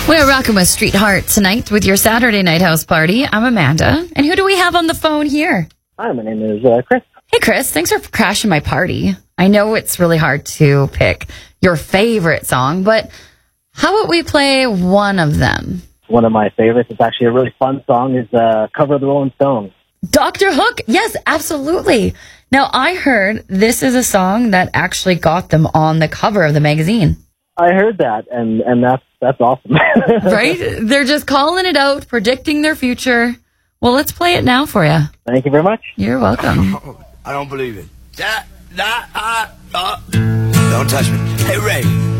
We're rocking with Street Heart tonight with your Saturday night house party. I'm Amanda. And who do we have on the phone here? Hi, my name is Chris. Hey, Chris. Thanks for crashing my party. I know it's really hard to pick your favorite song, but how about we play one of them? One of my favorites, it's actually a really fun song, is Cover of the Rolling Stones. Dr. Hook. Yes, absolutely. Now, I heard this is a song that actually got them on the cover of the magazine. I heard that, and that's awesome. Right? They're just calling it out, predicting their future. Well, let's play it now for you. Thank you very much. You're welcome. I don't believe it. Don't touch me. Hey, Ray.